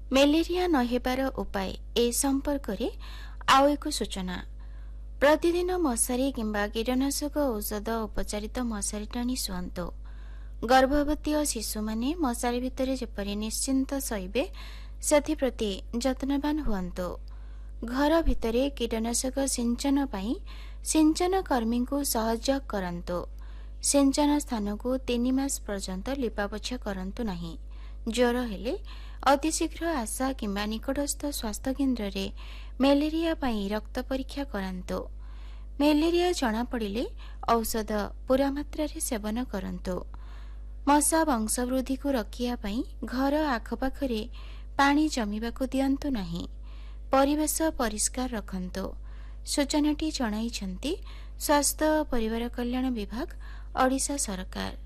Malaria ନ ହେବାର ଉପାୟ ଏ ସମ୍ପର୍କରେ ଆଉ ଏକ ସୂଚନା। ପ୍ରତିଦିନ ମଶାରୀ କିମ୍ବା କୀଟନାଶକ ଔଷଧ ଉପଚାରିତ ମଶାରୀ ଟାଣି ଶୁଅନ୍ତୁ। ଗର୍ଭବତୀ ଓ ଶିଶୁମାନେ ମଶାରୀ ଭିତରେ ଯେପରି ନିଶ୍ଚିନ୍ତ ଶୋଇବେ ସେଥିପ୍ରତି ଯତ୍ନବାନ ହୁଅନ୍ତୁ। ଘର ଭିତରେ କୀଟନାଶକ ସିଞ୍ଚନ ପାଇଁ ସିଞ୍ଚନ କର୍ମୀଙ୍କୁ ସହଯୋଗ କରନ୍ତୁ। ସିଞ୍ଚନ ସ୍ଥାନକୁ 3 ମାସ ପର୍ଯ୍ୟନ୍ତ ଲିପାପୋଛା କରନ୍ତୁ ନାହିଁ। ଜ୍ୱର ହେଲେ ଅତିଶୀଘ୍ର ଆଶା କିମ୍ବା ନିକଟସ୍ଥ ସ୍ୱାସ୍ଥ୍ୟକେନ୍ଦ୍ରରେ ମ୍ୟାଲେରିଆ ପାଇଁ ରକ୍ତ ପରୀକ୍ଷା କରାନ୍ତୁ। ମ୍ୟାଲେରିଆ ଜଣାପଡ଼ିଲେ ଔଷଧ ପୂରା ମାତ୍ରାରେ ସେବନ କରନ୍ତୁ। ମଶା ବଂଶବୃଦ୍ଧିକୁ ରୋକିବା ପାଇଁ ଘର ଆଖପାଖରେ ପାଣି ଜମିବାକୁ ଦିଅନ୍ତୁ ନାହିଁ। ପରିବେଶ ପରିଷ୍କାର ରଖନ୍ତୁ। ସୂଚନାଟି ଜଣାଇଛନ୍ତି ସ୍ୱାସ୍ଥ୍ୟ ଓ ପରିବାର କଲ୍ୟାଣ ବିଭାଗ, ଓଡ଼ିଶା ସରକାର।